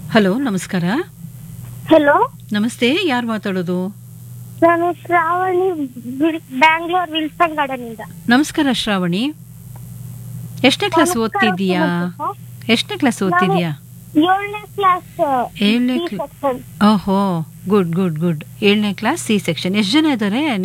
Hello, ನಮಸ್ಕಾರ. Hello, ನಮಸ್ತೆ, ಯಾರು ಮಾತಾಡೋದು? ನಾನು ಶ್ರಾವಣಿ, ಬ್ಯಾಂಗ್ಳೂರ್ ವಿಲ್ಸನ್ ಗಾರ್ಡನ್ ಇಂದ. ನಮಸ್ಕಾರ ಶ್ರಾವಣಿ. ಎಷ್ಟನೇ ಕ್ಲಾಸ್ ಓದ್ತಿದ್ದೀಯಾ? ಎಷ್ಟನೇ ಕ್ಲಾಸ್ ಓದ್ತಿದ್ದೀಯಾ? 7ನೇ ಕ್ಲಾಸ್. 7ನೇ ಓಹೋ, good good good. 7ನೇ class C section. ಎಷ್ಟು ಜನ ಇದ್ದಾರೆ